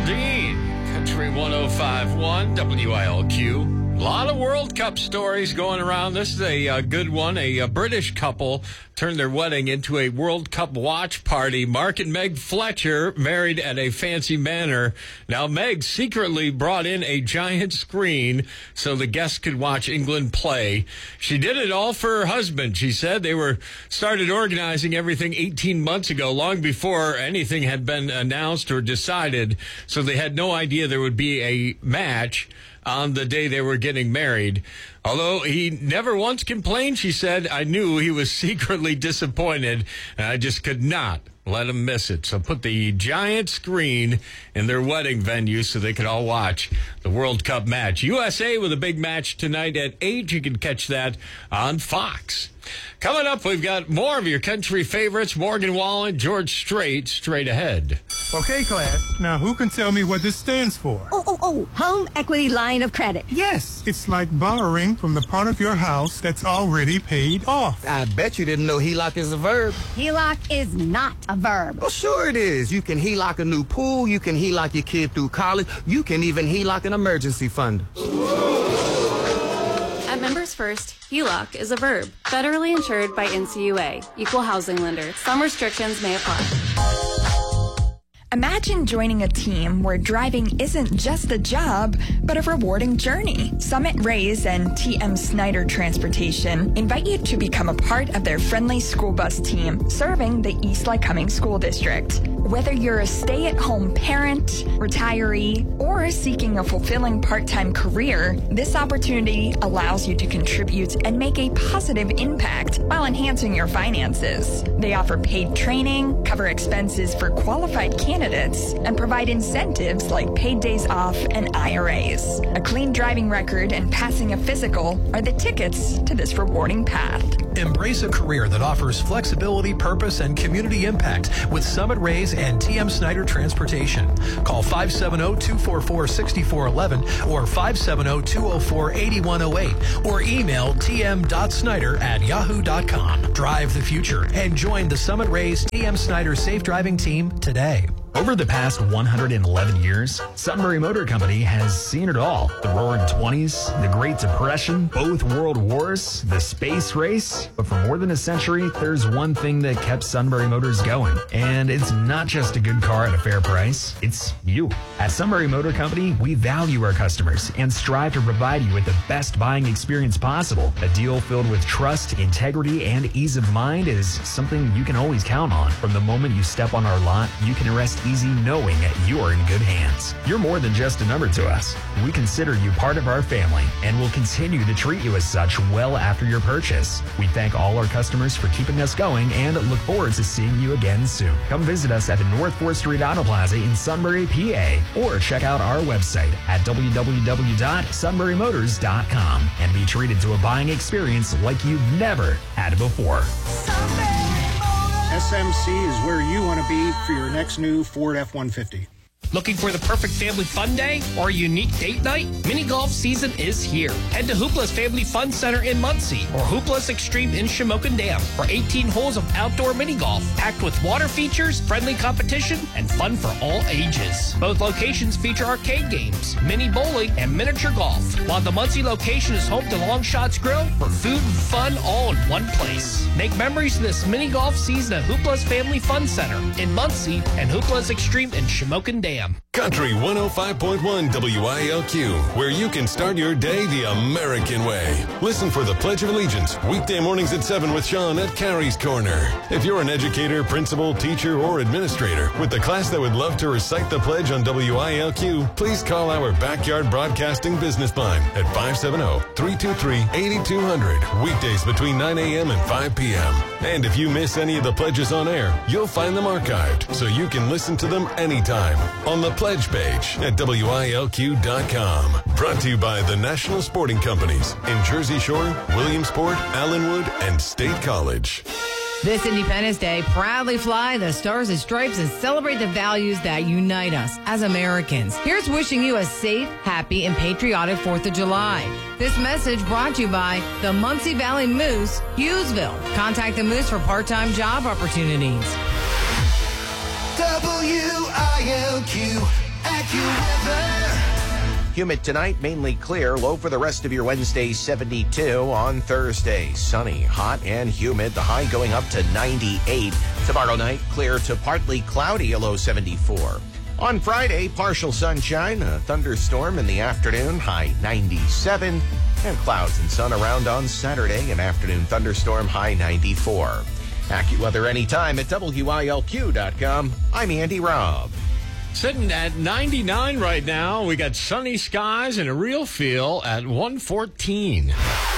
Dean, Country 105.1 WILQ. A lot of World Cup stories going around. This is a good one. A British couple turned their wedding into a World Cup watch party. Mark and Meg Fletcher married at a fancy manor. Now, Meg secretly brought in a giant screen so the guests could watch England play. She did it all for her husband, she said. They started organizing everything 18 months ago, long before anything had been announced or decided, so they had no idea there would be a match on the day they were getting married. Although he never once complained, she said, I knew he was secretly disappointed, and I just could not let him miss it. So put the giant screen in their wedding venue so they could all watch the World Cup match. USA with a big match tonight at 8. You can catch that on Fox. Coming up, we've got more of your country favorites. Morgan Wallen, George Strait, straight ahead. Okay, class. Now, who can tell me what this stands for? Home Equity Line of Credit. Yes, it's like borrowing from the part of your house that's already paid off. I bet you didn't know HELOC is a verb. HELOC is not a verb. Well, sure it is. You can HELOC a new pool. You can HELOC your kid through college. You can even HELOC an emergency fund. At Members First, HELOC is a verb. Federally insured by NCUA, Equal Housing Lender. Some restrictions may apply. Imagine joining a team where driving isn't just a job, but a rewarding journey. Summit Rays and TM Snyder Transportation invite you to become a part of their friendly school bus team serving the East Lycoming School District. Whether you're a stay-at-home parent, retiree, or seeking a fulfilling part-time career, this opportunity allows you to contribute and make a positive impact while enhancing your finances. They offer paid training, cover expenses for qualified candidates, and provide incentives like paid days off and IRAs. A clean driving record and passing a physical are the tickets to this rewarding path. Embrace a career that offers flexibility, purpose, and community impact with Summit Rays and TM Snyder Transportation. Call 570-244-6411 or 570-204-8108 or email tm.snyder@yahoo.com. Drive the future and join the Summit Rays TM Snyder Safe Driving Team today. Over the past 111 years, Sunbury Motor Company has seen it all. The Roaring 20s, the Great Depression, both World Wars, the space race. But for more than a century, there's one thing that kept Sunbury Motors going. And it's not just a good car at a fair price, it's you. At Sunbury Motor Company, we value our customers and strive to provide you with the best buying experience possible. A deal filled with trust, integrity, and ease of mind is something you can always count on. From the moment you step on our lot, you can rest easy knowing that you are in good hands. You're more than just a number to us. We consider you part of our family and will continue to treat you as such well after your purchase. We thank all our customers for keeping us going and look forward to seeing you again soon. Come visit us at the North 4th Street Auto Plaza in Sunbury, PA, or check out our website at www.sunburymotors.com and be treated to a buying experience like you've never had before. SMC is where you want to be for your next new Ford F-150. Looking for the perfect family fun day or a unique date night? Mini golf season is here. Head to Hoopla's Family Fun Center in Muncie or Hoopla's Extreme in Shamokin Dam for 18 holes of outdoor mini golf, packed with water features, friendly competition, and fun for all ages. Both locations feature arcade games, mini bowling, and miniature golf, while the Muncie location is home to Long Shots Grill for food and fun all in one place. Make memories this mini golf season at Hoopla's Family Fun Center in Muncie and Hoopla's Extreme in Shamokin Dam. Country 105.1 WILQ, where you can start your day the American way. Listen for the Pledge of Allegiance, weekday mornings at 7 with Sean at Carrie's Corner. If you're an educator, principal, teacher, or administrator with a class that would love to recite the pledge on WILQ, please call our Backyard Broadcasting business line at 570-323-8200, weekdays between 9 a.m. and 5 p.m. And if you miss any of the pledges on air, you'll find them archived so you can listen to them anytime on the pledge page at WILQ.com. Brought to you by the National Sporting Companies in Jersey Shore, Williamsport, Allenwood, and State College. This Independence Day, proudly fly the Stars and Stripes and celebrate the values that unite us as Americans. Here's wishing you a safe, happy, and patriotic 4th of July. This message brought to you by the Muncie Valley Moose, Hughesville. Contact the Moose for part-time job opportunities. WILQ like you ever. Humid tonight, mainly clear. Low for the rest of your Wednesday, 72. On Thursday, sunny, hot, and humid. The high going up to 98. Tomorrow night, clear to partly cloudy, a low 74. On Friday, partial sunshine, a thunderstorm in the afternoon, high 97. And clouds and sun around on Saturday, an afternoon thunderstorm, high 94. AccuWeather anytime at WILQ.com. I'm Andy Robb. Sitting at 99 right now. We got sunny skies and a real feel at 114.